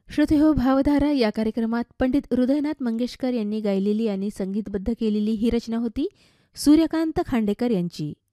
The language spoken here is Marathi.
श्रोतेहो भावधारा या कार्यक्रमात पंडित हृदयनाथ मंगेशकर यांनी गायलेली आणि संगीतबद्ध केलेली ही रचना होती सूर्यकांत खांडेकर यांची.